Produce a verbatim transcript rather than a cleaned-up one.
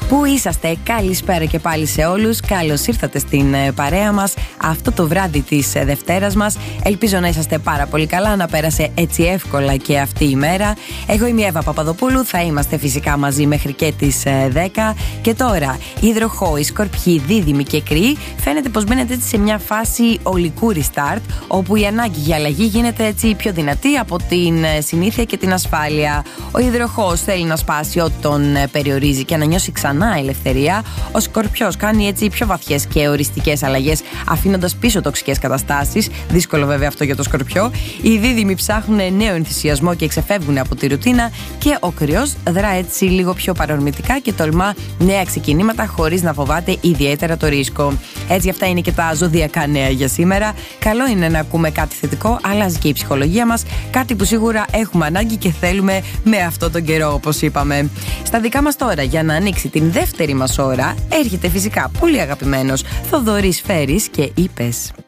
Πού είσαστε, καλησπέρα και πάλι σε όλους. Καλώς ήρθατε στην παρέα μας αυτό το βράδυ της Δευτέρας μας. Ελπίζω να είσαστε πάρα πολύ καλά, να πέρασε έτσι εύκολα και αυτή η μέρα. Εγώ είμαι η Εύα Παπαδοπούλου, θα είμαστε φυσικά μαζί μέχρι και τις δέκα. Και τώρα, υδροχόοι, σκορπιοί, δίδυμοι και κρυοί, φαίνεται πως μπαίνετε έτσι σε μια φάση ολικού restart, όπου η ανάγκη για αλλαγή γίνεται έτσι πιο δυνατή από την συνήθεια και την ασφάλεια. Ο υδροχόος θέλει να σπάσει ό,τι τον περιορίζει και να νιώσει ξανά ελευθερία. Ο σκορπιός κάνει έτσι πιο βαθιές και οριστικές αλλαγές, αφήνοντας πίσω τοξικές καταστάσεις. Δύσκολο βέβαια αυτό για το σκορπιό. Οι δίδυμοι ψάχνουν νέο ενθουσιασμό και ξεφεύγουν από τη ρουτίνα. Και ο κρυός δρά έτσι λίγο πιο παρορμητικά και τολμά νέα ξεκινήματα χωρίς να φοβάται ιδιαίτερα το ρίσκο. Έτσι, αυτά είναι και τα ζωδιακά νέα για σήμερα. Καλό είναι να ακούμε κάτι θετικό, αλλάζει και η ψυχολογία μας. Κάτι που σίγουρα έχουμε ανάγκη και θέλουμε με αυτόν τον καιρό, όπως είπαμε. Στα δικά μας τώρα, για να ανοίξει την δεύτερη μας ώρα, έρχεται φυσικά πολύ αγαπημένος Θοδωρής Φέρης και είπες.